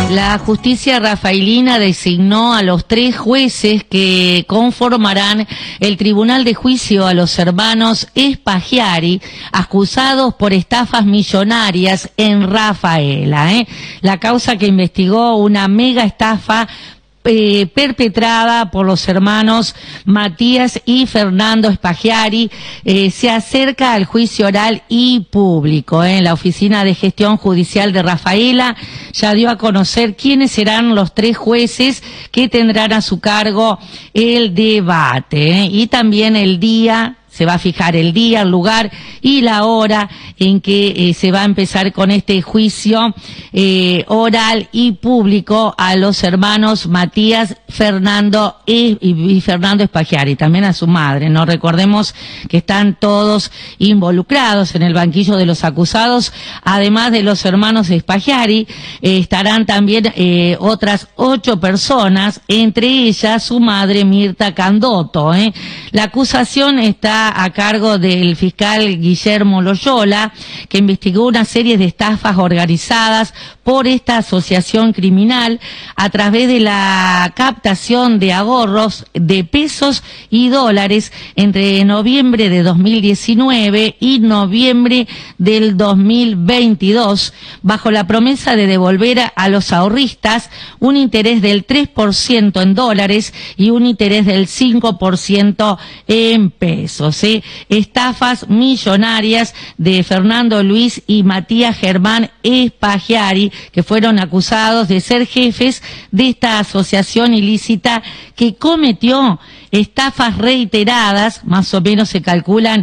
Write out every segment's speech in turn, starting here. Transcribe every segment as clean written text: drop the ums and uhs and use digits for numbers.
La justicia rafaelina designó a los 3 jueces que conformarán el tribunal de juicio a los hermanos Spaghiari, acusados por estafas millonarias en Rafaela. La causa que investigó una mega estafa perpetrada por los hermanos Matías y Fernando Spaghiari se acerca al juicio oral y público. La Oficina de Gestión Judicial de Rafaela ya dio a conocer quiénes serán los 3 jueces que tendrán a su cargo el debate, y también el día. Se va a fijar el día, el lugar y la hora en que se va a empezar con este juicio oral y público a los hermanos Matías, Fernando y Fernando Spaghiari, también a su madre, ¿no? Recordemos que están todos involucrados en el banquillo de los acusados. Además de los hermanos Spaghiari, estarán también otras 8 personas, entre ellas su madre Mirta Candoto. La acusación está a cargo del fiscal Guillermo Loyola, que investigó una serie de estafas organizadas por esta asociación criminal a través de la captación de ahorros de pesos y dólares entre noviembre de 2019 y noviembre del 2022, bajo la promesa de devolver a los ahorristas un interés del 3% en dólares y un interés del 5% en pesos. Estafas millonarias de Fernando Luis y Matías Germán Spaghiari, que fueron acusados de ser jefes de esta asociación ilícita que cometió estafas reiteradas. Más o menos se calculan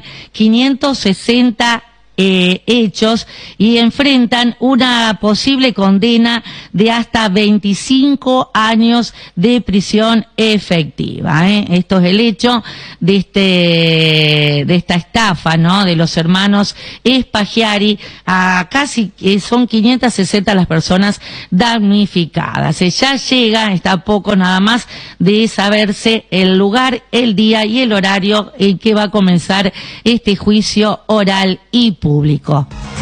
560 hechos, y enfrentan una posible condena de hasta 25 años de prisión efectiva. Esto es el hecho de esta estafa, ¿no? De los hermanos Spaghiari. A casi son 560 las personas damnificadas. Ya llega, está a poco nada más de saberse el lugar, el día y el horario en que va a comenzar este juicio oral y público.